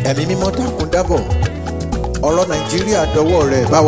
ẹ̀mí mímọ́ dákun dábọ̀ ọ̀rọ̀ Nàìjíríà dọwọ́ rẹ̀ bá